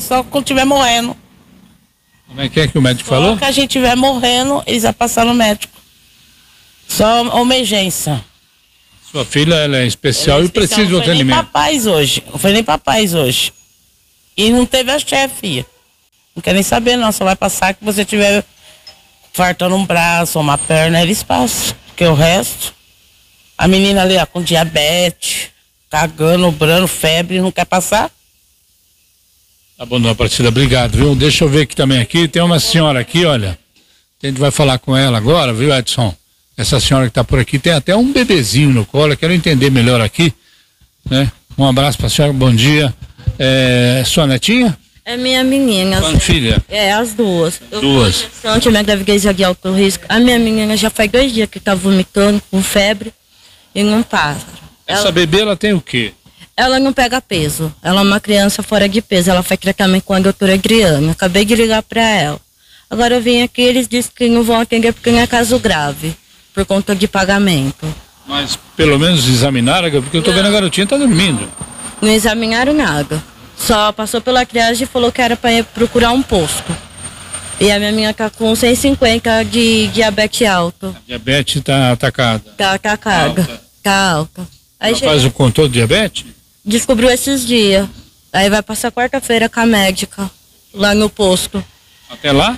só quando estiver morrendo. Como é que o médico falou? Quando a gente estiver morrendo, eles vão passar no médico. Só emergência. Sua filha, ela é especial e precisa de atendimento. Não foi nem papais hoje. E não teve a chefe. Não quer nem saber não, só vai passar que você tiver fartando um braço ou uma perna, eles passam. Porque o resto, a menina ali ó, com diabetes, cagando, obrando, febre, não quer passar. Tá bom, dona Aparecida, obrigado, viu? Deixa eu ver aqui também, tem uma senhora aqui, olha, a gente vai falar com ela agora, viu, Edson? Essa senhora que tá por aqui tem até um bebezinho no colo, quero entender melhor aqui, né? Um abraço pra senhora, bom dia. É sua netinha? É minha menina. Qual filha? É, as duas. Duas. Eu minha gravidez de alto risco. A minha menina já faz 2 dias que tá vomitando, com febre, e não passa. Essa bebê, ela tem o quê? Ela não pega peso. Ela é uma criança fora de peso. Ela faz tratamento com a doutora Adriana. Acabei de ligar pra ela. Agora eu vim aqui, eles disseram que não vão atender porque não é caso grave, por conta de pagamento. Mas pelo menos examinaram, porque eu tô vendo a garotinha tá dormindo. Não examinaram nada. Só passou pela triagem e falou que era para ir procurar um posto. E a minha menina tá com 150 de diabetes alto. A diabetes tá atacada. Tá atacada. Tá alta. Aí ela faz o controle de diabetes? Descobriu esses dias. Aí vai passar quarta-feira com a médica, lá no posto. Até lá?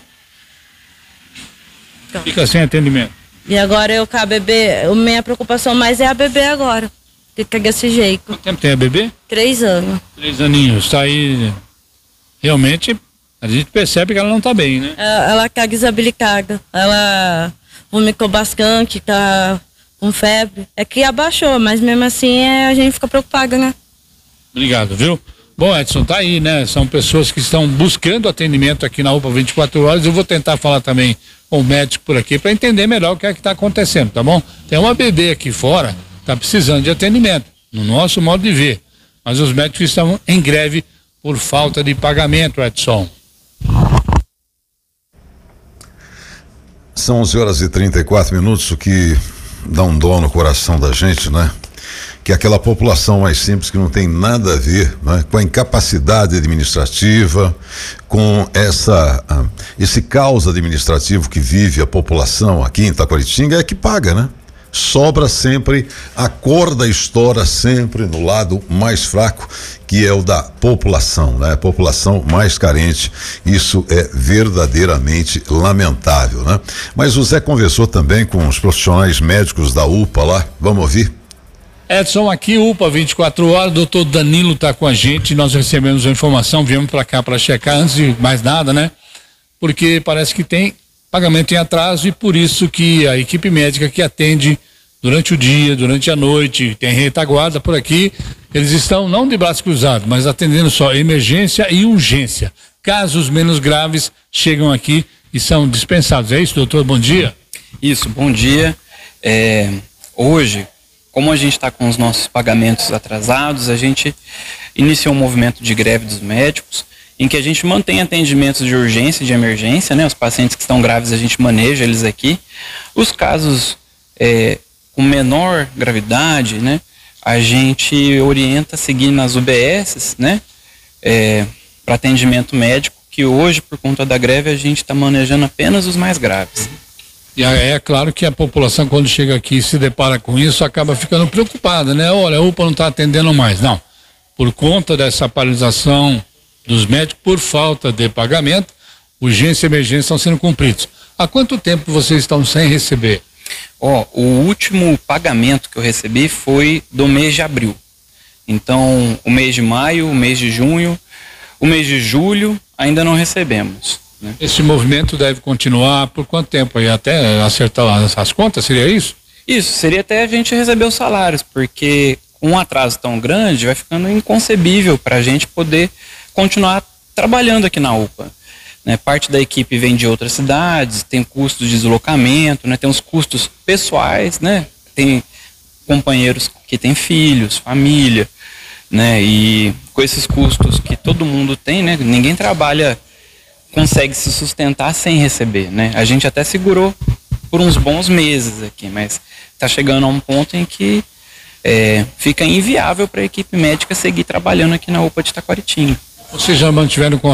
Tá. Fica sem atendimento. E agora eu com a bebê, a minha preocupação mais é a bebê agora. Fica desse jeito. Quanto tempo tem a bebê? 3 anos. 3 aninhos, tá aí. Realmente, a gente percebe que ela não tá bem, né? Ela tá desabilitada. Ela vomitou bastante, tá com febre. É que abaixou, mas mesmo assim a gente fica preocupada, né? Obrigado, viu? Bom, Edson, tá aí, né? São pessoas que estão buscando atendimento aqui na UPA 24 horas. Eu vou tentar falar também com o médico por aqui para entender melhor o que é que tá acontecendo, tá bom? Tem uma bebê aqui fora, tá precisando de atendimento, no nosso modo de ver. Mas os médicos estão em greve por falta de pagamento, Edson. São 11h34, o que dá um dó no coração da gente, né? Que é aquela população mais simples que não tem nada a ver, né, com a incapacidade administrativa, com esse caos administrativo que vive a população aqui em Taquaritinga, é que paga, né? Sobra sempre, a corda estoura sempre no lado mais fraco, que é o da população, né? A população mais carente. Isso é verdadeiramente lamentável, né? Mas o Zé conversou também com os profissionais médicos da UPA lá, vamos ouvir? Edson, aqui UPA 24 horas, doutor Danilo está com a gente, nós recebemos a informação, viemos para cá para checar antes de mais nada, né? Porque parece que tem pagamento em atraso e por isso que a equipe médica que atende durante o dia, durante a noite, tem retaguarda por aqui, eles estão não de braços cruzados, mas atendendo só emergência e urgência. Casos menos graves chegam aqui e são dispensados. É isso, doutor? Bom dia. Isso, bom dia. Hoje, como a gente está com os nossos pagamentos atrasados, a gente iniciou um movimento de greve dos médicos, em que a gente mantém atendimentos de urgência e de emergência, né? Os pacientes que estão graves a gente maneja eles aqui. Os casos com menor gravidade, né? A gente orienta a seguir nas UBSs, né? Para atendimento médico, que hoje, por conta da greve, a gente está manejando apenas os mais graves. E é claro que a população, quando chega aqui e se depara com isso, acaba ficando preocupada, né? Olha, a UPA não está atendendo mais. Não. Por conta dessa paralisação dos médicos, por falta de pagamento, urgência e emergência estão sendo cumpridos. Há quanto tempo vocês estão sem receber? O último pagamento que eu recebi foi do mês de abril. Então, o mês de maio, o mês de junho, o mês de julho, ainda não recebemos. Né? Esse movimento deve continuar por quanto tempo aí? Até acertar as contas, seria isso? Isso, seria até a gente receber os salários, porque com um atraso tão grande vai ficando inconcebível para a gente poder continuar trabalhando aqui na UPA. Né? Parte da equipe vem de outras cidades, tem custos de deslocamento, né? Tem os custos pessoais, né? Tem companheiros que têm filhos, família, né? E com esses custos que todo mundo tem, né? Ninguém consegue se sustentar sem receber, né? A gente até segurou por uns bons meses aqui, mas está chegando a um ponto em que fica inviável para a equipe médica seguir trabalhando aqui na UPA de Taquaritinga. Vocês já mantiveram